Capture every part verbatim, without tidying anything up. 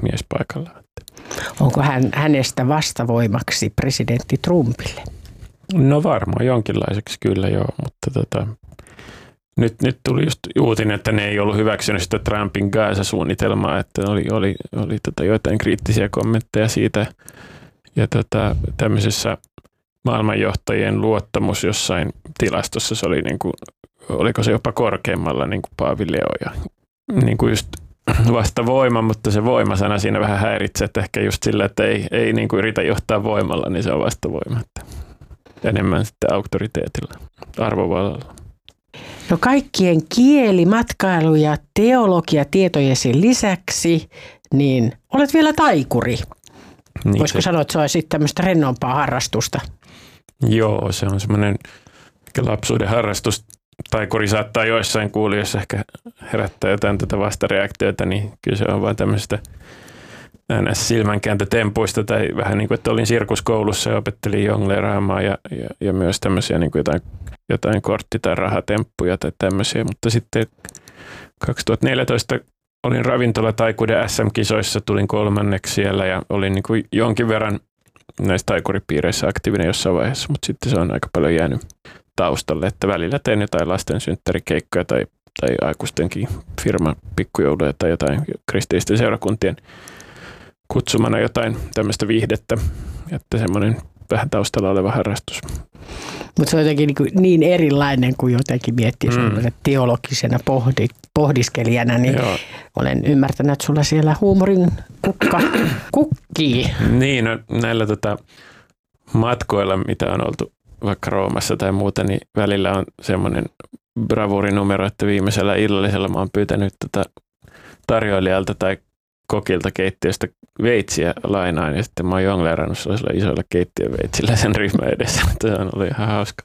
mies paikalla. Onko hän hänestä vastavoimaksi presidentti Trumpille? No varmaan jonkinlaiseksi kyllä joo, mutta tota, nyt, nyt tuli just uutinen, että ne ei ollut hyväksynyt sitä Trumpin Gaza-suunnitelmaa, että oli, oli, oli tota joitain kriittisiä kommentteja siitä. Ja tota, tämmöisessä maailmanjohtajien luottamus jossain tilastossa, se oli niin kuin, oliko se jopa korkeammalla niin kuin Paavi Leo ja niin kuin just vasta voima, mutta se voimasana siinä vähän häiritsee, että ehkä just sillä, että ei, ei niin kuin yritä johtaa voimalla, niin se on vasta voima. Että enemmän sitten auktoriteetilla, arvovallalla. No kaikkien kieli, matkailu ja teologia tietojesi lisäksi, niin olet vielä taikuri. Niin voisiko se sanoa, että se olisi sitten tämmöistä rennompaa harrastusta? Joo, se on semmoinen lapsuuden harrastus. Taikuri saattaa joissain kuulijoissa ehkä herättää jotain tätä vastareaktiota, niin kyllä se on vaan tämmöistä silmänkääntötempuista tai vähän niin kuin, että olin sirkuskoulussa ja opettelin jongleeraamaan ja, ja, ja myös tämmöisiä niin kuin jotain, jotain kortti- tai rahatemppuja tai tämmöisiä, mutta sitten kaksituhattaneljätoista olin ravintolataikuuden S M-kisoissa, tulin kolmanneksi siellä ja olin niin kuin jonkin verran näissä taikuripiireissä aktiivinen jossain vaiheessa, mutta sitten se on aika paljon jäänyt taustalle, että välillä teen jotain lasten synttärikeikkoja tai, tai aikuistenkin firman pikkujouluja tai jotain kristillisten seurakuntien kutsumana jotain tämmöistä viihdettä, että semmoinen vähän taustalla oleva harrastus. Mutta se on jotenkin niin, niin erilainen kuin jotenkin miettii mm. teologisena pohdi, pohdiskelijana, niin Joo. olen ymmärtänyt, että sulla siellä huumorin kukka kukkii. Niin, no, näillä tota, matkoilla, mitä on oltu vaikka Roomassa tai muuta, niin välillä on semmoinen bravuurinumero, että viimeisellä illallisella mä oon pyytänyt tota tarjoilijalta tai kokilta keittiöstä veitsiä lainaan ja sitten mä oon jongleerannut sellaisella isoilla keittiöveitsillä sen ryhmän edessä, mutta se on ollut ihan hauska.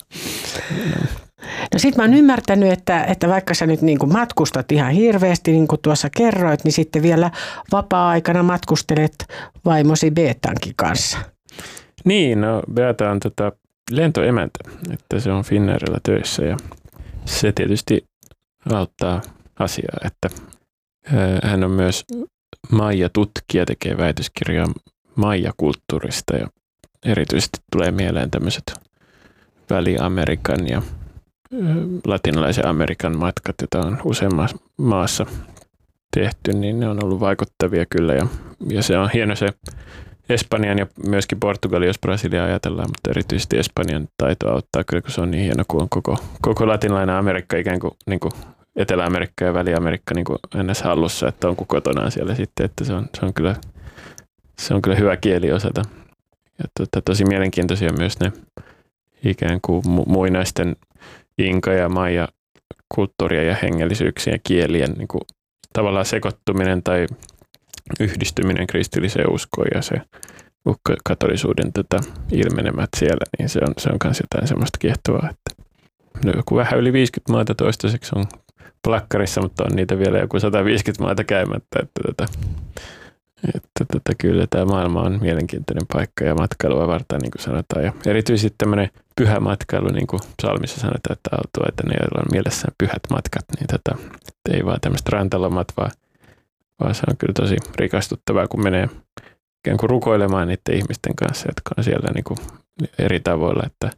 No sit mä oon ymmärtänyt, että, että vaikka sä nyt niin kuin matkustat ihan hirveästi, niin kuin tuossa kerroit, niin sitten vielä vapaa-aikana matkustelet vaimosi Beetankin kanssa. Niin, no Beata on tota lentoemäntä, että se on Finnairilla töissä ja se tietysti auttaa asiaa, että hän on myös Maija-tutkija, tekee väitöskirjaa Maija-kulttuurista ja erityisesti tulee mieleen tämmöiset Väli-Amerikan ja latinalaisen Amerikan matkat, joita on useammassa maassa tehty, niin ne on ollut vaikuttavia kyllä ja, ja se on hieno se Espanjan ja myöskin Portugali, jos Brasilia ajatellaan, mutta erityisesti Espanjan taito auttaa kyllä, kun se on niin hieno, kun on koko, koko latinalainen Amerikka ikään kuin, niin kuin Etelä-Amerikka ja Väli-Amerikka niin kuin ennäs hallussa, että on kotonaan siellä sitten, että se on, se on, kyllä, se on kyllä hyvä kieli osata. Ja to, tosi mielenkiintoisia myös ne ikään kuin muinaisten inka- ja maija kulttuuria ja hengellisyyksiä ja kielien niin kuin tavallaan sekoittuminen tai yhdistyminen kristilliseen uskoon ja se katolisuuden tota, ilmenemät siellä, niin se on, se on myös jotain semmoista kiehtovaa, että no, joku vähän yli viisikymmentä maata toistaiseksi on plakkarissa, mutta on niitä vielä joku sata viisikymmentä maata käymättä, että, että, että, että kyllä tämä maailma on mielenkiintoinen paikka ja matkailua varten, niin kuin sanotaan, ja erityisesti tämmöinen pyhä matkailu, niin kuin psalmissa sanotaan, että autua, että ne, joilla on mielessään pyhät matkat, niin tota, ei vaan tämmöiset rantalomat, vaan vaan se on kyllä tosi rikastuttavaa, kun menee ikään kuin rukoilemaan niiden ihmisten kanssa, jotka on siellä niin kuin eri tavoilla. Että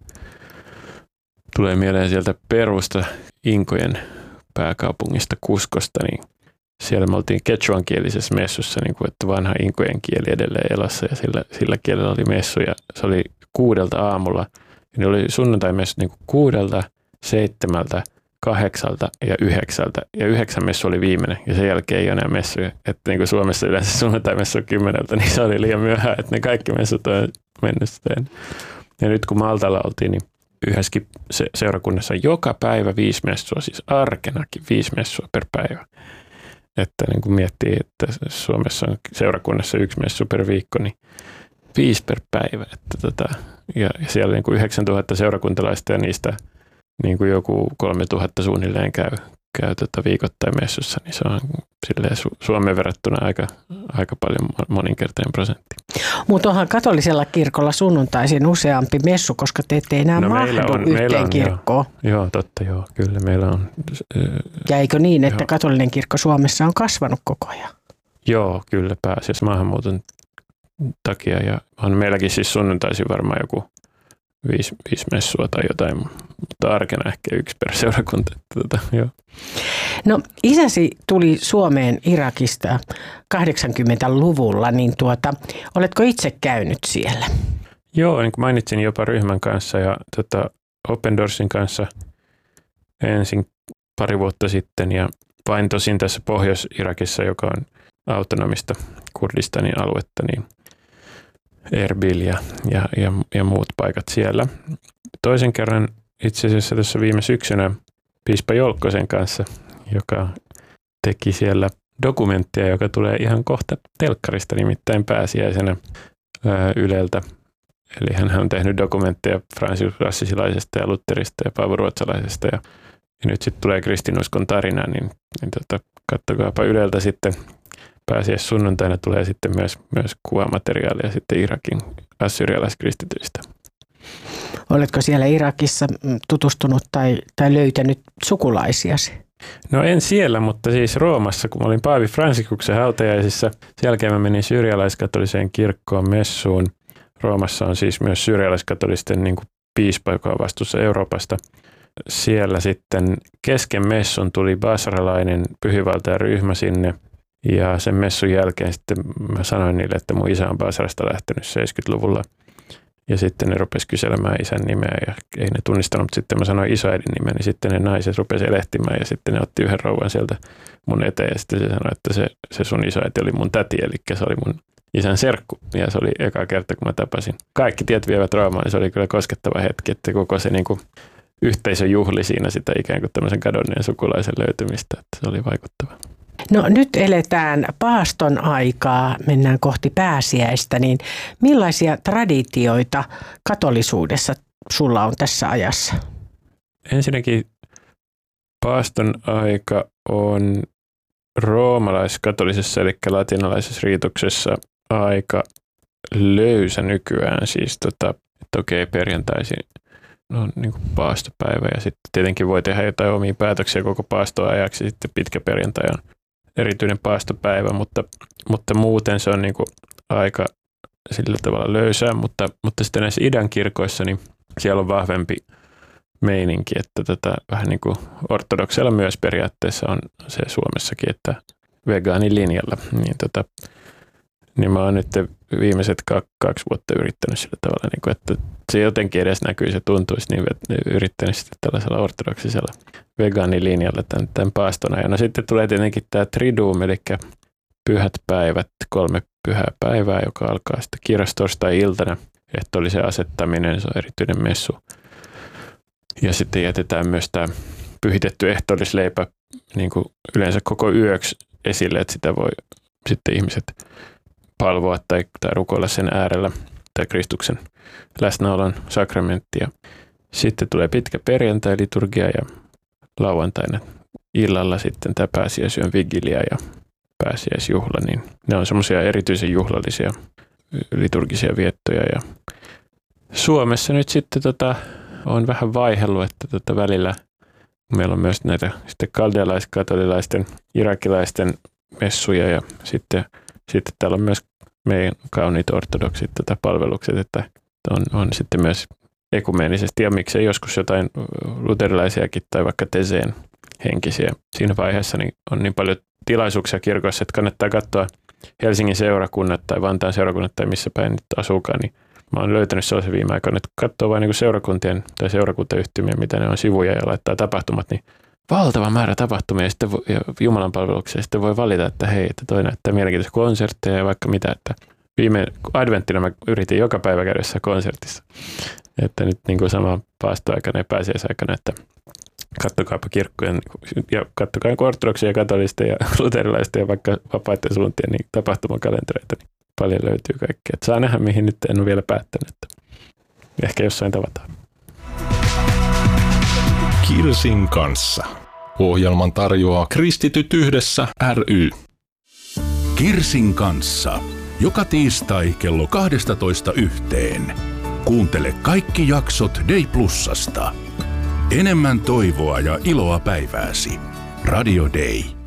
tulee mieleen sieltä Perusta, Inkojen pääkaupungista Cuscosta, niin siellä me oltiin quechuankielisessä messussa, niin kuin, että vanha Inkojen kieli edelleen elossa ja sillä, sillä kielellä oli messu ja se oli kuudelta aamulla. Ja ne oli sunnuntai-messut niin kuin kuudelta, seitsemältä, kahdeksalta ja yhdeksältä. Ja yhdeksän messu oli viimeinen ja sen jälkeen ei ole enää messuja. Että niin kuin Suomessa yleensä sunnuntai-messu on kymmeneltä, niin se oli liian myöhään, että ne kaikki messut on mennyt sitten. Ja nyt kun Maltalla oltiin, niin yhdessäkin se, seurakunnassa joka päivä viisi messua, siis arkenakin viisi messua per päivä. Että niin kuin miettii, että Suomessa on seurakunnassa yksi messu per viikko, niin viisi per päivä. Että tota, ja, ja siellä niin kuin yhdeksäntuhatta seurakuntalaista ja niistä niin kuin joku kolmetuhatta suunnilleen käy, käy tota viikoittain messussa, niin se on silleen Su- Suomeen verrattuna aika, aika paljon moninkertainen prosentti. Mutta onhan katolisella kirkolla sunnuntaisin useampi messu, koska te ette enää no mahdu on, yhteen kirkkoon. Joo, joo, totta joo, kyllä meillä on. Ja eikö niin, että joo. Katolinen kirkko Suomessa on kasvanut koko ajan? Joo, kyllä pääasiassa maahanmuuton takia. Ja on meilläkin siis sunnuntaisin varmaan joku viisi, viisi messua tai jotain, mutta arkena ehkä yksi per seurakunta. Tota, joo. No isäsi tuli Suomeen Irakista kahdeksankymmentäluvulla, niin tuota, oletko itse käynyt siellä? Joo, niin kuin mainitsin jopa ryhmän kanssa ja tota, Open Doorsin kanssa ensin pari vuotta sitten ja vain tosin tässä Pohjois-Irakissa, joka on autonomista Kurdistanin aluetta, niin Erbil ja, ja, ja, ja muut paikat siellä. Toisen kerran itse asiassa tässä viime syksynä piispa Jolkkosen kanssa, joka teki siellä dokumenttia, joka tulee ihan kohta telkkarista, nimittäin pääsiäisenä ää, Yleltä. Eli hän on tehnyt dokumentteja Francis Assisilaisesta ja Lutherista ja Paavo Ruotsalaisesta ja, ja nyt sitten tulee kristinuskon tarina, niin, niin tota, kattokaapa Yleltä sitten. Pääsiäis sunnuntaina tulee sitten myös, myös kuvamateriaalia sitten Irakin assyrialaiskristityistä. Oletko siellä Irakissa tutustunut tai, tai löytänyt sukulaisiasi? No en siellä, mutta siis Roomassa, kun mä olin Paavi Fransikuksen hautajaisissa. Sen jälkeen mä menin syyrialaiskatoliseen kirkkoon messuun. Roomassa on siis myös syyrialaiskatolisten niin kuin piispa, joka on vastuussa Euroopasta. Siellä sitten kesken messun tuli basralainen pyhiinvaltajaryhmä sinne. Ja sen messun jälkeen sitten mä sanoin niille, että mun isä on Basrasta lähtenyt seitsemänkymmentäluvulla. Ja sitten ne rupesi kyselemään isän nimeä ja ei ne tunnistanut, mutta sitten mä sanoin isoäidin nimen, niin sitten ne naiset rupesi elehtimään ja sitten ne otti yhden rouvan sieltä mun eteen ja sitten se sanoi, että se, se sun isoäiti oli mun täti, eli se oli mun isän serkku. Ja se oli eka kerta, kun mä tapasin. Kaikki tiet vievät Roomaan, niin se oli kyllä koskettava hetki, että koko se niin kuin yhteisö juhli siinä sitä ikään kuin tämmöisen kadonneen sukulaisen löytymistä, että se oli vaikuttava. No nyt eletään paaston aikaa, mennään kohti pääsiäistä, niin millaisia traditioita katolisuudessa sulla on tässä ajassa? Ensinnäkin paaston aika on roomalaiskatolisessa eli latinalaisessa riituksessa aika löysä nykyään. Siis tota, että okei, perjantaisin on niin kuin paastopäivä ja sitten tietenkin voi tehdä jotain omia päätöksiä koko paastoajaksi. Sitten pitkä perjantai on erityinen paastopäivä, mutta, mutta muuten se on niin kuin aika sillä tavalla löysää, mutta, mutta sitten näissä idän kirkoissa niin siellä on vahvempi meininki, että tätä vähän niin kuin ortodokseilla myös periaatteessa on se Suomessakin, että vegaanilinjalla, niin, tota, niin mä oon nyt viimeiset kaksi vuotta yrittänyt sillä tavalla, niin kuin, että se jotenkin edes näkyy, se tuntuisi, niin yrittänyt sitten tällaisella ortodoksisella vegaanilinjalla tämän, tämän paaston ajan. No sitten tulee tietenkin tämä triduum, eli pyhät päivät, kolme pyhää päivää, joka alkaa sitten kiirastorstai-iltana. Ehtoollisen asettaminen, se on erityinen messu. Ja sitten jätetään myös tämä pyhitetty ehtoollisleipä niin kuin yleensä koko yöksi esille, että sitä voi sitten ihmiset palvoa tai, tai rukoilla sen äärellä tai Kristuksen läsnäolon sakramenttia. Sitten tulee pitkä perjantai-liturgia ja lauantaina illalla sitten tämä pääsiäisyön vigilia ja pääsiäisjuhla, niin ne on semmoisia erityisen juhlallisia liturgisia viettoja. Ja Suomessa nyt sitten tota, on vähän vaihellut, että tota välillä meillä on myös näitä sitten kaldealaiskatolilaisten, irakilaisten messuja ja sitten, sitten täällä on myös meidän kauniit ortodoksit tota, palvelukset, että on, on sitten myös ekumeenisesti ja miksei joskus jotain luterilaisiakin tai vaikka teseen henkisiä. Siinä vaiheessa niin on niin paljon tilaisuuksia kirkoissa, että kannattaa katsoa Helsingin seurakunnat tai Vantaan seurakunnat tai missä päin nyt asuukaan, niin mä oon löytänyt sellaisen viime aikoina, että katsoo vain niin seurakuntien tai seurakuntayhtymien, mitä ne on sivuja ja laittaa tapahtumat, niin valtava määrä tapahtumia ja, sitten voi, ja Jumalanpalveluksia ja sitten voi valita, että hei, että toi näyttää mielenkiintoisia konsertteja ja vaikka mitä, että viime adventtina mä yritin joka päivä käydä konsertissa, että nyt niin kuin sama paastoaikana ja pääsiäisaikana, että kattokaapa kirkkojen ja kattokaa ortodoksia ja katolisten ja luterilaisten ja vaikka vapaiden suuntien niin tapahtumakalentereita, niin paljon löytyy kaikkea. Et saa nähdä, mihin nyt en ole vielä päättänyt, että ehkä jossain tavataan. Kirsin kanssa. Ohjelman tarjoaa Kristityt yhdessä ry. Kirsin kanssa. Joka tiistai kello kaksitoista yhteen. Kuuntele kaikki jaksot Day Plusasta. Enemmän toivoa ja iloa päivääsi. Radio Day.